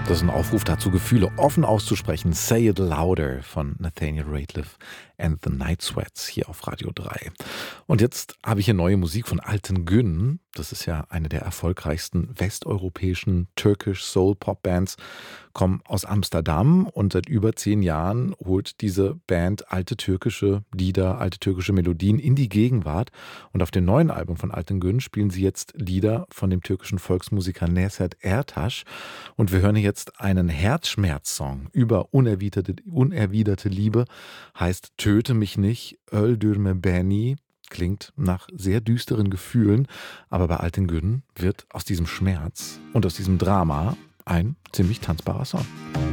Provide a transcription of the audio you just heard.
Das ist ein Aufruf dazu, Gefühle offen auszusprechen. Say It Louder von Nathaniel Rateliff and the Night Sweats hier auf Radio 3. Und jetzt habe ich hier neue Musik von Alten Gün. Das ist ja eine der erfolgreichsten westeuropäischen Turkish Soul Pop Bands. Kommen aus Amsterdam und seit über 10 Jahren holt diese Band alte türkische Lieder, alte türkische Melodien in die Gegenwart. Und auf dem neuen Album von Alten Gün spielen sie jetzt Lieder von dem türkischen Volksmusiker Neşet Ertaş. Und wir hören jetzt einen Herzschmerz-Song über unerwiderte Liebe. Heißt Töte mich nicht, Öldürme Beni. Klingt nach sehr düsteren Gefühlen. Aber bei Alten Gün wird aus diesem Schmerz und aus diesem Drama ein ziemlich tanzbarer Song.